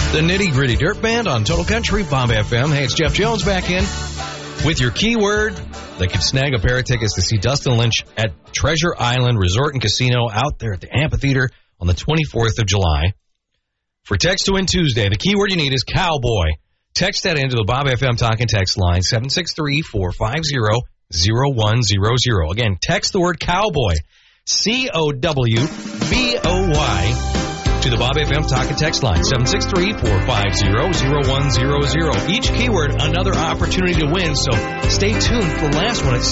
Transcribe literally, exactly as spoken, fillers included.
The Nitty Gritty Dirt Band on Total Country, Bob F M. Hey, it's Jeff Jones back in with your keyword that could snag a pair of tickets to see Dustin Lynch at Treasure Island Resort and Casino out there at the amphitheater on the twenty-fourth of July. For Text to Win Tuesday, the keyword you need is cowboy. Text that into the Bob F M talk and text line, seven six three, four five zero, zero one zero zero. Again, text the word cowboy, C O W B O Y, to the Bob F M talk and text line, seven six three, four five zero, zero one zero zero. Each keyword, another opportunity to win, so stay tuned for the last one. It's